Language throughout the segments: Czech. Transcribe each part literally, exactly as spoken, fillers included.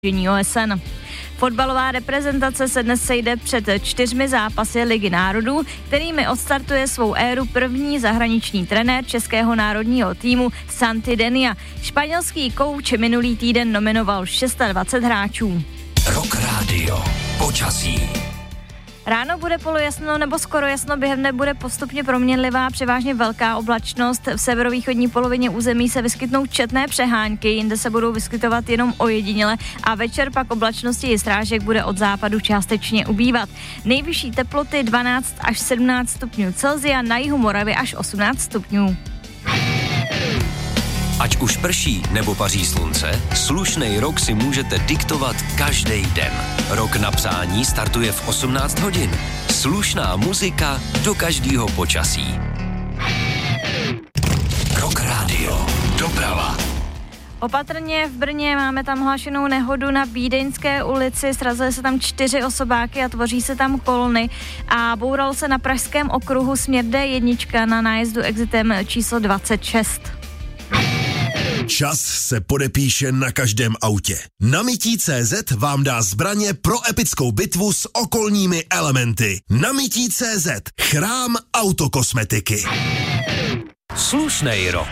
O S N. Fotbalová reprezentace se dnes sejde před čtyřmi zápasy Ligy národů, kterými odstartuje svou éru první zahraniční trenér českého národního týmu Santi Denia. Španělský kouč minulý týden nominoval dvacet šest hráčů. Rock Radio. Počasí. Ráno bude polojasno nebo skoro jasno, během dne bude postupně proměnlivá, převážně velká oblačnost. V severovýchodní polovině území se vyskytnou četné přehánky, jinde se budou vyskytovat jenom ojediněle a večer pak oblačnosti i srážek bude od západu částečně ubývat. Nejvyšší teploty dvanáct až sedmnáct stupňů Celsia, na jihu Moravy až osmnáct stupňů. Ať už prší nebo paří slunce, slušnej rok si můžete diktovat každý den. Rok na přání startuje v osmnáct hodin. Slušná muzika do každého počasí. Rock Radio. Doprava. Opatrně v Brně, máme tam hlášenou nehodu na Vídeňské ulici, srazily se tam čtyři osobáky a tvoří se tam kolony a boural se na pražském okruhu směr D jedna na nájezdu exitem číslo dvacet šest. Čas se podepíše na každém autě. Namití tečka cé zet vám dá zbraně pro epickou bitvu s okolními elementy. Namití tečka cé zet. Chrám autokosmetiky. Slušnej rok.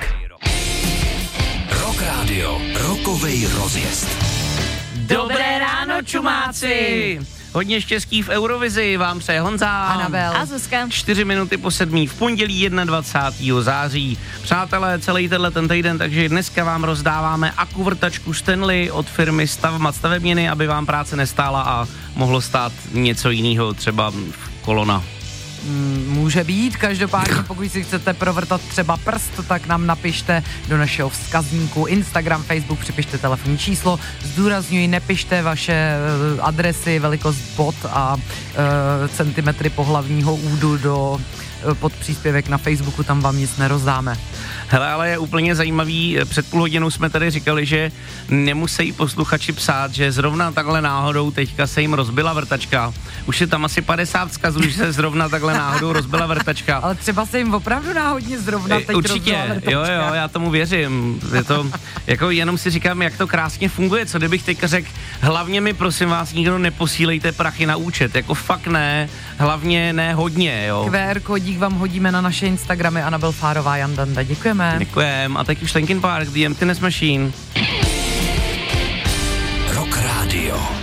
Rock Radio. Rokovej rozjezd. Dobré ráno, čumáci! Hodně štěstí v Eurovizi vám přeje Honza, Anabel a Zuzka. Čtyři minuty po sedmí v pondělí dvacátého prvního září. Přátelé, celý tenhle ten týden, takže dneska vám rozdáváme akuvrtačku Stanley od firmy Stavmat stavebniny, aby vám práce nestála a mohlo stát něco jiného, třeba kolona. Může být, každopádně pokud si chcete provrtat třeba prst, tak nám napište do našeho vzkazníku Instagram, Facebook, připište telefonní číslo, zdůrazňuji, nepište vaše uh, adresy, velikost bot a uh, centimetry pohlavního údu do uh, pod příspěvek na Facebooku, tam vám nic nerozdáme. Hele, ale je úplně zajímavý, před půl hodinou jsme tady říkali, že nemusí posluchači psát, že zrovna takhle náhodou teďka se jim rozbila vrtačka. Už je tam asi padesát vzkazů, že se zrovna takhle náhodou rozbila vrtačka. Ale třeba se jim opravdu náhodně zrovna teď Určitě, rozbila vrtačka. jo, jo, já tomu věřím. Je to, jako jenom si říkám, jak to krásně funguje, co kdybych teďka řekl, hlavně mi prosím vás nikdo neposílejte prachy na účet, jako fakt ne, hlavně ne hodně, jo. Q R kódík vám hodíme na naše Instagramy Anabel Fárová, Jan Danda, děkujeme. Děkujem. A teď už Linkin Park, The Emptiness Machine.